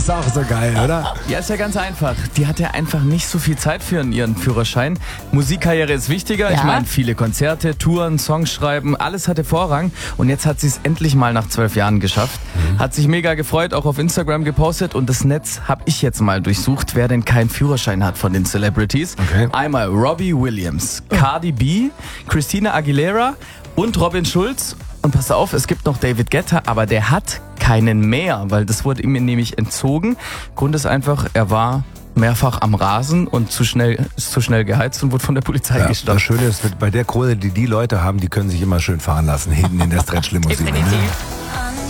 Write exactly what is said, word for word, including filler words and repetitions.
ist auch so geil, oder? Ja, ist ja ganz einfach. Die hatte einfach nicht so viel Zeit für ihren Führerschein. Musikkarriere ist wichtiger. Ja. Ich meine, viele Konzerte, Touren, Songs schreiben, alles hatte Vorrang. Und jetzt hat sie es endlich mal nach zwölf Jahren geschafft. Mhm. Hat sich mega gefreut, auch auf Instagram gepostet. Und das Netz habe ich jetzt mal durchsucht, wer denn keinen Führerschein hat von den Celebrities. Okay. Einmal Robbie Williams, Cardi B, Christina Aguilera und Robin Schulz. Und pass auf, es gibt noch David Guetta, aber der hat keinen mehr, weil das wurde ihm nämlich entzogen. Grund ist einfach, er war mehrfach am Rasen und zu schnell, ist zu schnell geheizt und wurde von der Polizei Ja, gestoppt. das Schöne ist, bei der Kohle, die die Leute haben, die können sich immer schön fahren lassen, hinten in der Stretch-Limousine. Definitiv.